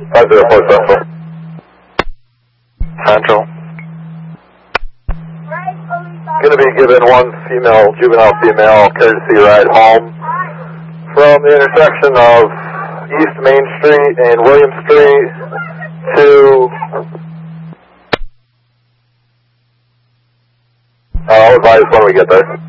504 Central. Central. Going to be given one juvenile female courtesy ride home from the intersection of East Main Street and William Street to I'll advise when we get there.